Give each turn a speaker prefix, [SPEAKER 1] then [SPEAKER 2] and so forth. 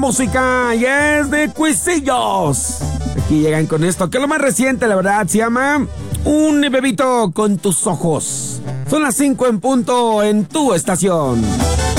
[SPEAKER 1] Música y es de Cuisillos. Aquí llegan con esto, que es lo más reciente, la verdad, se llama Un bebito con tus ojos. Son las 5 en punto en tu estación.